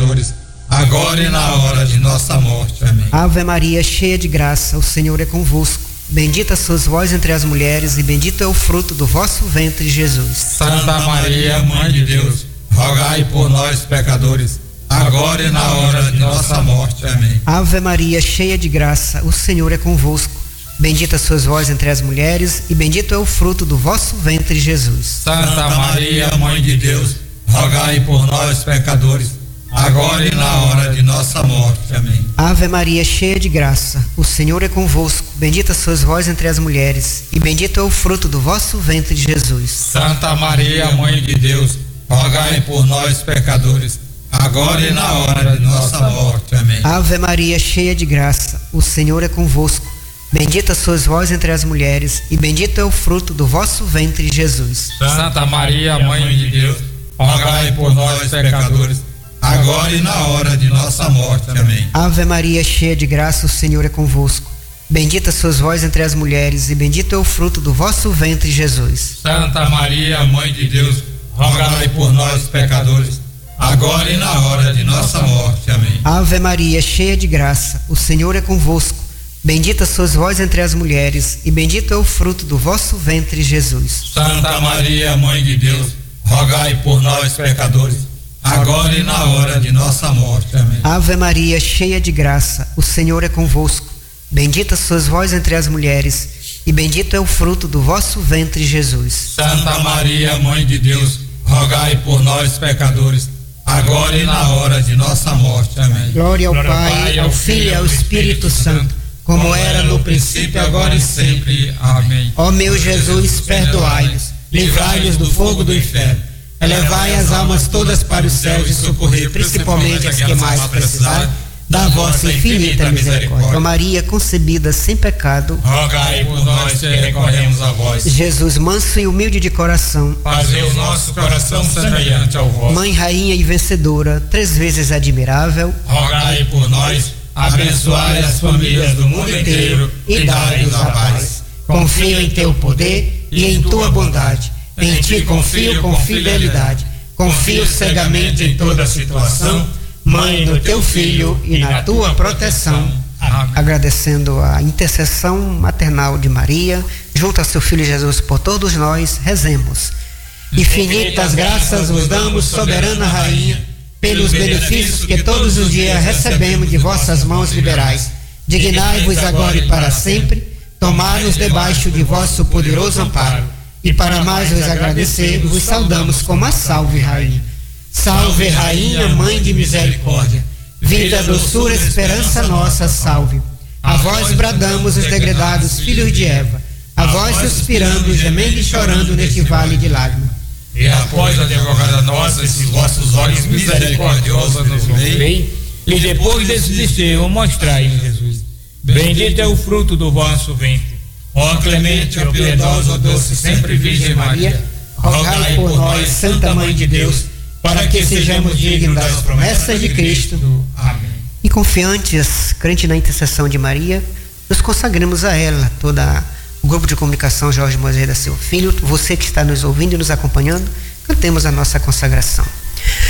pecadores, agora e na hora de nossa morte. Amém. Ave Maria, cheia de graça, o Senhor é convosco. Bendita sois vós entre as mulheres e bendito é o fruto do vosso ventre, Jesus. Santa Maria, Mãe de Deus, rogai por nós, pecadores, agora e na hora de nossa morte. Amém. Ave Maria, cheia de graça, o Senhor é convosco. Bendita sois vós entre as mulheres e bendito é o fruto do vosso ventre, Jesus. Santa Maria, Mãe de Deus, rogai por nós, pecadores, agora e na hora de nossa morte. Amém. Ave Maria, cheia de graça, o Senhor é convosco. Bendita sois vós entre as mulheres e bendito é o fruto do vosso ventre, Jesus. Santa Maria, Mãe de Deus, rogai por nós, pecadores, agora e na hora de nossa morte. Amém. Ave Maria, cheia de graça, o Senhor é convosco. Bendita sois vós entre as mulheres e bendito é o fruto do vosso ventre, Jesus. Santa Maria, Mãe de Deus, rogai por nós, pecadores, agora e na hora de nossa morte. Amém. Ave Maria, cheia de graça, o Senhor é convosco. Bendita sois vós entre as mulheres e bendito é o fruto do vosso ventre, Jesus. Santa Maria, Mãe de Deus, rogai por nós, pecadores, agora e na hora de nossa morte. Amém. Ave Maria, cheia de graça, o Senhor é convosco. Bendita sois vós entre as mulheres e bendito é o fruto do vosso ventre, Jesus. Santa Maria, Mãe de Deus, rogai por nós, pecadores, agora e na hora de nossa morte. Amém. Ave Maria, cheia de graça, o Senhor é convosco. Bendita sois vós entre as mulheres e bendito é o fruto do vosso ventre, Jesus. Santa Maria, Mãe de Deus, rogai por nós, pecadores, agora e na hora de nossa morte. Amém. Glória ao Pai, ao Filho e ao Espírito Santo, como era no princípio, agora e sempre. Amém. Ó meu Jesus, perdoai-nos, livrai-nos do fogo do inferno, elevai as almas todas para os céus e socorrei principalmente as que mais precisarem da vossa infinita misericórdia. Ó Maria concebida sem pecado, rogai por nós que recorremos a vós. Jesus manso e humilde de coração, fazei o nosso coração semelhante ao vosso. Mãe, rainha e vencedora, 3 vezes admirável, rogai por nós, abençoai as famílias do mundo inteiro e dai-nos a paz. Confio em teu poder e em tua bondade. Em ti confio com fidelidade. Confio cegamente em toda situação. Mãe, no teu Filho e na tua proteção. Amém. Agradecendo a intercessão maternal de Maria, junto a seu Filho Jesus por todos nós, rezemos. Infinitas graças vos damos, soberana Rainha, pelos benefícios que todos os dias recebemos de vossas mãos liberais. Dignai-vos agora e para sempre, tomai-nos debaixo de vosso poderoso amparo. E para mais vos agradecer, vos saudamos como a Salve Rainha. Salve Rainha, Mãe de Misericórdia, vida, doçura, esperança nossa, salve. A vós bradamos os degredados filhos de Eva, a vós suspirando, gemendo e chorando neste vale de lágrimas. E após a advogada nossa, esses vossos olhos misericordiosos nos veem, e depois desse desejo mostrai-nos Jesus. Bendito é o fruto do vosso ventre. Ó clemente, ó piedosa, ó doce, sempre Virgem Maria, rogai por nós, Santa Mãe de Deus, para que sejamos dignos das promessas de Cristo. Amém. E confiantes, crente na intercessão de Maria, nos consagramos a ela, toda o grupo de comunicação Jorge Moisés da Silva Filho, você que está nos ouvindo e nos acompanhando, cantemos a nossa consagração.